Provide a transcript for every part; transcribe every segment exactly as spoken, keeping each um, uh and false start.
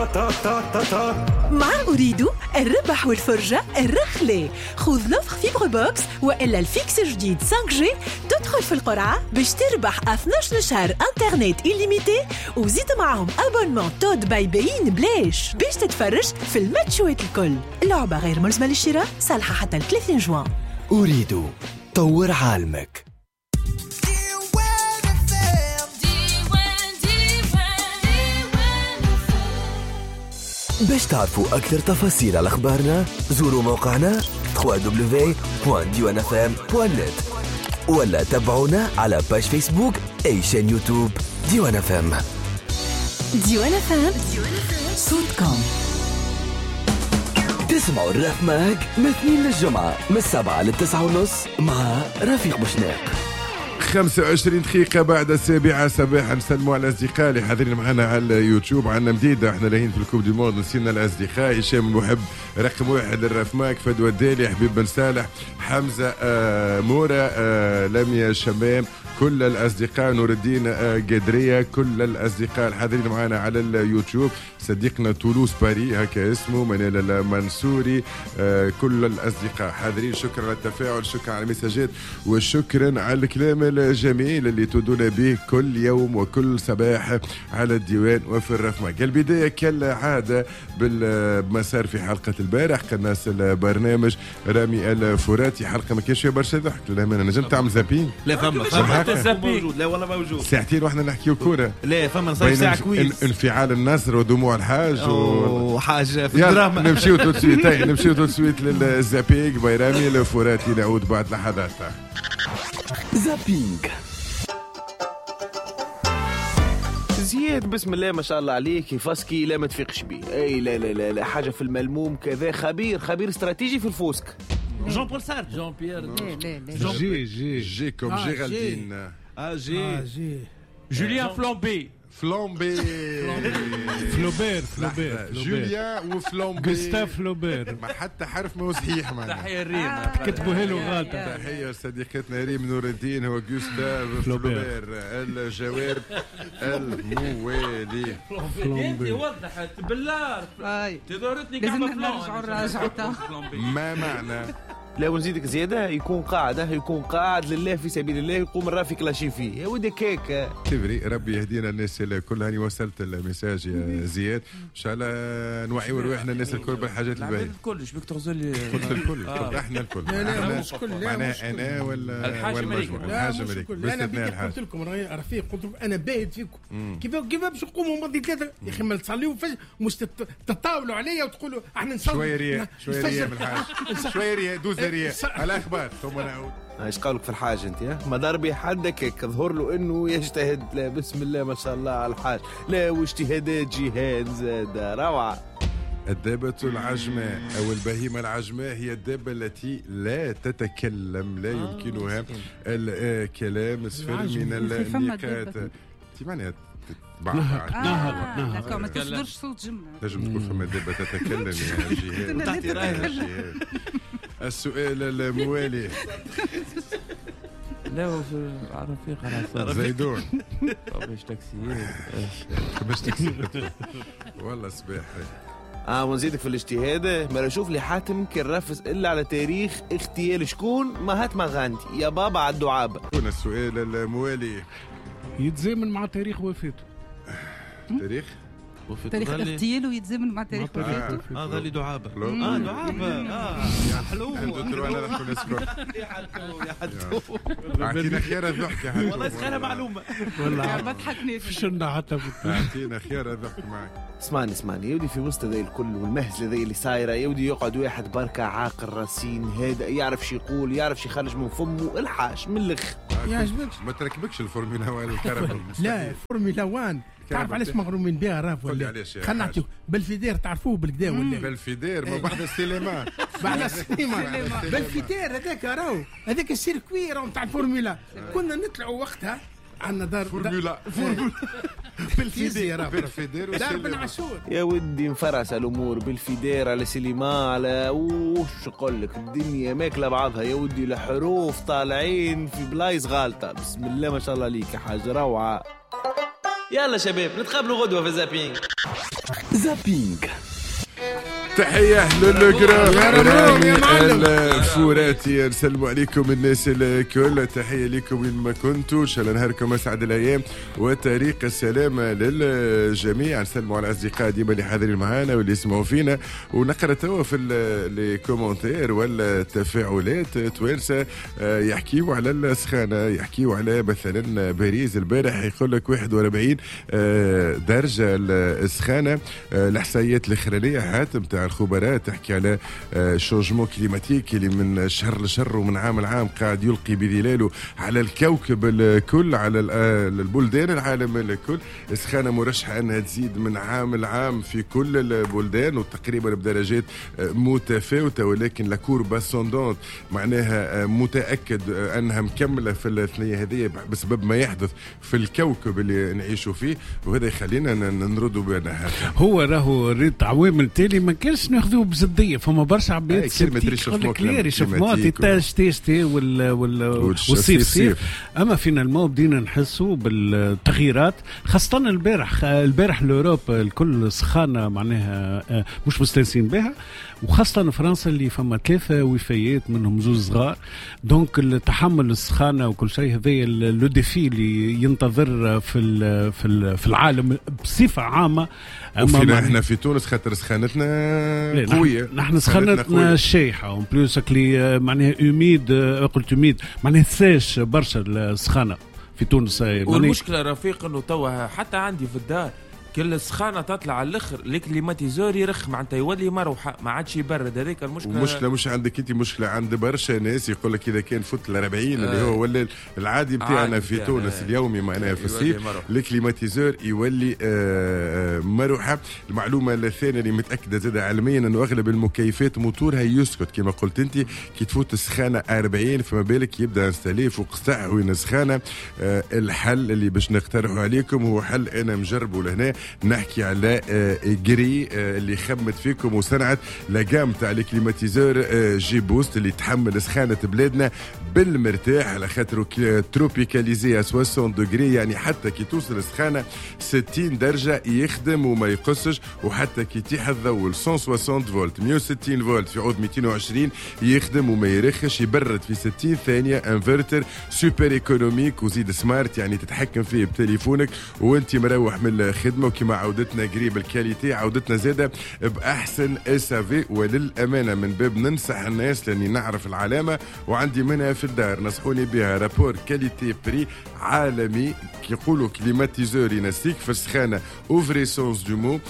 مع أريد الربح والفرجة الرخلة. خذ لوفر فيبر بوكس وإلا الفيكس جديد خمسة جي، تدخل في القرعة باش تربح اثني عشر شهر انترنت إليميتي، وزيد معهم أبونمون تود باي باين بلاش باش تتفرج في الماتشوات الكل. اللعبة غير ملزمة للشراء، صالحة حتى ثلاثين جوان. أريد طور عالمك. باش تعرفوا أكثر تفاصيل على أخبارنا زوروا موقعنا دبليو دبليو دبليو دوت ديوان اف ام دوت نت ولا تابعونا على باج فيسبوك أي شان يوتيوب ديوان اف ام. ديوان اف ام صوتكم. تسمعوا الراب ماج من اثنين للجمعة من السبعة للتسعة ونص مع رفيق بوشناق. خمسة وعشرين دقيقة بعد السابعة صباحا. نسلموا على الأصدقاء اللي حاضرين معنا على اليوتيوب. عنا مديدة احنا لاهين في الكوب دي موند. نسينا الأصدقاء: هشام المحب رقم واحد، الرفماك، فدوى الدالي، حبيب بن صالح، حمزة آه مورا آه لميا شمام، كل الأصدقاء، نور الدين آه قدرية، كل الأصدقاء الحاضرين معنا على اليوتيوب، صديقنا تولوز باري هكا اسمه، منال المنصوري، آه كل الأصدقاء حاضرين. شكرا على التفاعل، شكرا على المساجات، وشكرا على الكلام الجميل اللي تدون به كل يوم وكل صباح على الديوان وفي الرفماك. البداية كالعادة بالمسار في حلقة البارح قناص البرنامج رامي الفراتي. حلقة ما كانش فيها برشا ضحك للأمانة. نجم تعمل زابين؟ لا فما فما موجود. لا والله موجود. ساعتين واحنا نحكيو كورة. لا فما نصير ساعة كويس. انفعال النصر ودموع الحاج وحاجة في الدراما. نمشيو تو سويت نمشيو تو سويت للزابينغ برامي الفراتي. نعود بعد لحظات. زابينغ. زياد بسم الله ما شاء الله عليك، يفسكي لا ما تفيقش بيه. اي لا لا لا, لا حاجه في الملموم كذا. خبير خبير استراتيجي في الفوسك. جون بول سارت. جون بيير. لا لا لا جي جي جي كوم جيرالدين. اه جي جي جوليان فلومبي. فلومبي فلوبير فلوبير جوليان وفلومبي غوستاف فلوبير. ما حتى حرف ما هو صحيح معنا. تحية ريم كتبوها له غلط. تحية لصديقتنا ريم نور الدين. هو غوستاف فلوبير الجوارب الموالي. انت وضحت بالله تدورتني لازم نرجعوا الراجعة. ما معنى لا ونزيدك زياده يكون قاعده يكون قاعد لله في سبيل الله، يقوم الرافق لاشي فيه. يا ودي كيك تبري. ربي يهدينا الناس الكل. هاني وصلت الميساج يا زياد. ان شاء الله نوعيو رواحنا الناس الكل بالحاجات الباهيه. الكل ايش بك تغزل لي؟ قلت الكل. احنا الكل. لا لا مش كل. معناها انا ولا الحاج والمجموعه. الحاج مليك. انا بيك قلت لكم راهي رفيق، قلت لكم انا بايت فيكم. كيف كيف باش نقوموا ماضي ثلاثه يا اخي ما تصليوا مش تتطاولوا عليا وتقولوا احنا نصلي. شويه رياء شويه رياء من الحاج. شويه رياء دوز رياء الاخبار ثم نعود. ايش قالك في الحاج انت؟ يا ما ضربي حدك هيك ظهر له انه يجتهد. لا بسم الله ما شاء الله على الحاج. لا واجتهادات جهاد زاد روعه. الدابة العجماء أو البهيمة العجماء هي الدابة التي لا تتكلم، لا يمكنها الكلام. صفر من النقاط. معناها نهق نهق نهق ما تصدرش صوت جملة. لازم تكون فما دابة تتكلم يا جهاد. تحتي رايح. السؤال الموالي. لا وفي رفيق على زيدون. باش تاكسي باش تاكسي والله صباح. اه ونزيدك في الاجتهاد. ما اشوف لي حاتم كالرفس الا على تاريخ اغتيال شكون مهاتما غاندي يا بابا على الدعابه. هنا السؤال الموالي يتزامن مع تاريخ وفاته. تاريخ تاريخ اغتياله يتزامن مع تاريخ وفاته. اه ظلي دعابه. اه دعابه. اه يا حلو. ندرو انا راح نسكت. يا حلو يا حلو. اعطينا خيار الضحك يا حلو. والله سخيره معلومه. والله ما ضحكنيش. فشلنا حتى. اعطينا خيار الضحك معك. اسمعني اسمعني يودي في وسط ذي الكل والمهزله ذي اللي صايره يودي يقعد واحد بركه عاقل راسين هذا يعرف شي يقول يعرف شي يخرج من فمه الحاش من الاخ. يعجبكش ما تركبكش الفورمولا ولا الكهرباء. لا الفورمولا واحد تعرف علاش مغرومين بها راف ولا خلينا نعطيو بالفيدير تعرفوه بالكدا ولا بالفيدير ما بعد السينما بعد السينما بالفيدير هذاك راهو هذاك السيركوي راهو تاع الفورمولا. كنا نطلعوا وقتها عندنا دار فورمولا بالفيدير بالفيدير دار بن عاشور. يا ودي مفرس الامور بالفيدير على سينما على وش اقول لك الدنيا ماكله بعضها يا ودي. الحروف طالعين في بلايص غالطه. بسم الله ما شاء الله عليك يا حاج روعه. يلا شباب نتقابلوا غدوة في زابينج. زابينج تحية للجرام رامي الفوراتي. نسلموا عليكم الناس الكل، تحية لكم وين ما كنتوا، ان شاء الله نهاركم اسعد الايام وطريق السلامة للجميع. نسلموا على الاصدقاء ديما اللي حاضرين معانا واللي يسمعوا فينا، ونقرا توا في لي كومنتير ولا التفاعلات توانسة يحكيوا على السخانة، يحكيوا على مثلا باريس البارح يقول لك واحد وأربعين درجة السخانة. الاحصائيات الاخرانية حاتم تاع الخبراء تحكي على شونجمون كليماتيك اللي من شهر لشهر ومن عام لعام قاعد يلقي بظلاله على الكوكب الكل، على البلدان العالم الكل. السخانة مرشحة أنها تزيد من عام لعام في كل البلدان وتقريبا بدرجات متفاوتة، ولكن لاكوربا سوندونت معناها متأكد أنها مكملة في الثنية هذه بسبب ما يحدث في الكوكب اللي نعيشوا فيه، وهذا يخلينا نردوا بأنها هو راهو ريت عوامل تالي ما كانش ناخذوه بزديه. فما برشا عباد ريشوفمون تاج تاج تي والصيف صيف، اما فينا المو بدينا نحسوا بالتغييرات خاصه البارح. البارح لوروب الكل سخانه معناها مش مستانسين بها، وخاصه فرنسا اللي فما ثلاثه وفيات منهم زوز صغار. دونك التحمل السخانه وكل شيء هذا لو ديفي اللي ينتظر في في العالم بصفه عامه. وفينا احنا في تونس خاطر سخانتنا قويه، نحن سخانتنا شايحه اون بلوس اللي معناها اوميد، قلت اوميد معناها ساش برشا السخانه في تونس. والمشكله رفيق انه توا حتى عندي في الدار كل السخانه تطلع على الاخر، الكليماتيزور يرخ معناتها يولي مروحه ما عادش يبرد. هذيك المشكله. المشكله مش عندك انت، مشكله عند برشا ناس يقول لك اذا كان فوت ال أربعين آه. اللي هو ولا العادي نتاعنا في تونس آه. اليومي معناها في الصيف الكليماتيزور يولي آه مروحه. المعلومه الثانيه اللي متاكده زاد علميا انه اغلب المكيفات موتورها يسكت كما قلت انت كي تفوت السخانه أربعين، فما بالك يبدا انستالي فوق سطح وين السخانه. آه الحل اللي باش نقترحه عليكم هو حل انا مجربه لهنا، نحكي على جري اللي خمت فيكم وصنعت لاجام تاع الكليماتيزور جي بوست اللي تحمل سخانه بلادنا بالمرتاح، على خاطر تروبيكاليزي ستين دوغري، يعني حتى كي توصل السخانه ستين درجه يخدم وما يقصش، وحتى كي تيح الضوء مية وستين فولت مية وستين فولت في عود مئتين وعشرين يخدم وما يرخش، يبرد في ستين ثانيه. انفرتر سوبر ايكونوميك وزيد سمارت، يعني تتحكم فيه بتليفونك وانت مروح من الخدمه. وكما عودتنا قريب الكاليتي عودتنا زاده باحسن اس في. وللامانه من باب ننصح الناس لاني نعرف العلامه وعندي منها في الدار، نصحوني بها رابور كاليتي بري عالمي كيقولوا كليماتيزور ينسيك في السخانه اوفري سونس دو مو،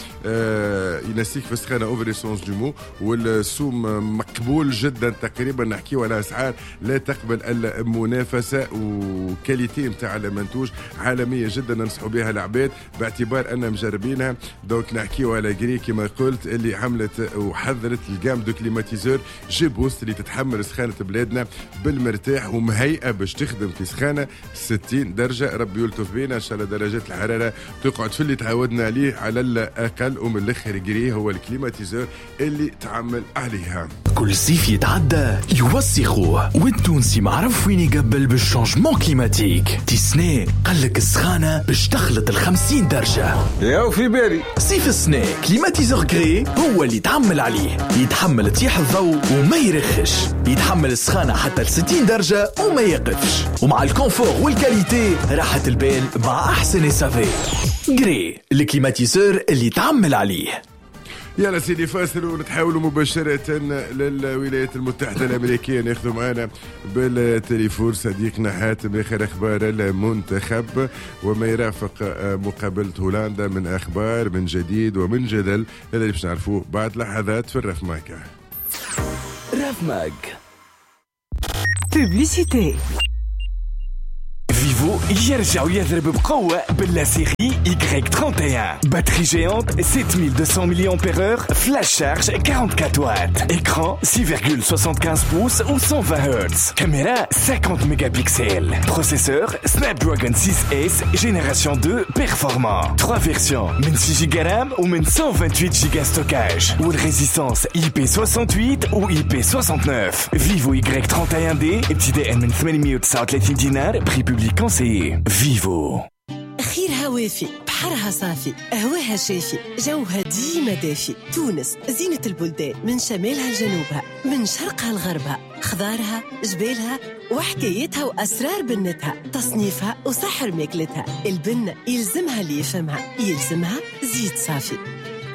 آه ينسيك في السخانه اوفري سونس دو مو، والسوم مقبول جدا. تقريبا نحكيو على اسعار لا تقبل المنافسه، وكاليتي نتاع المنتوج عالميه جدا ننصحوا بها العباد باعتبار ان مجربينها. دونك نحكيو على جري كما قلت اللي عملت وحضرت الجام دو كليماتيزور جي بوست اللي تتحمل سخانه بلادنا بالمرتاح ومهيئه باش تخدم في سخانه ستين درجه. ربي يلطف بينا ان شاء الله درجات الحراره تقعد في اللي تعودنا عليه على الاقل. ومن الاخر جري هو الكليماتيزور اللي تعمل عليها. كل صيف يتعدى يوسخوه، والتونسي معرف وين يقبل بالشونجمون كليماتيك. تسني قالك السخانه باش تخلط الخمسين درجه. يا وفي بالي صيف السنة كليماتيزور جري هو اللي يتعمل عليه، يتحمل تيح الضوء وما يرخش، يتحمل السخانة حتى ستين درجة وما يقفش، ومع الكونفور والكاليتي راحة البال مع أحسن إسافي. جري الكليماتيزور اللي يتعمل عليه. يلا سيدي فاصل ونتحولوا مباشرة للولايات المتحدة الأمريكية. ناخذوا معنا بالتليفون صديقنا حاتم آخر أخبار المنتخب وما يرافق مقابلة هولندا من أخبار من جديد ومن جدل، هذا اللي باش نعرفوه بعد لحظات في الرف ماك. رف ماك بوبليسيتي. فيفو يرجع ويضرب بقوة باللاسيري إي واحد وثلاثين. باتري جيانت سبعة مية ومئتين ملي أمبير اور، فلاش شارج أربعة وأربعين وات، إكران ستة فاصلة خمسة وخمسين بوس و مية وعشرين هرتز، كاميرا خمسين ميجا بكسل، بروسيسور Snapdragon six S génération deux performant، trois versions من ستة جيجا رام ومن مية وثمانية وعشرين جيجا ستوكاج، والريزيستانس إي بي ثمانية وستين و إي بي تسعة وستين. فيفو إي واحد وثلاثين دي ابتداء من ثمانمية وتسعة وثلاثين دينار، بري بوبليك conseillé. Vivo. خير هوافي بحرها صافي، قهوها شافي، جوها ديما دافي. تونس زينة البلدان، من شمالها لجنوبها، من شرقها لغربها، خضارها، جبالها وحكايتها وأسرار بنتها، تصنيفها وسحر ماكلتها. البنة يلزمها اللي يفهمها، يلزمها زيت صافي.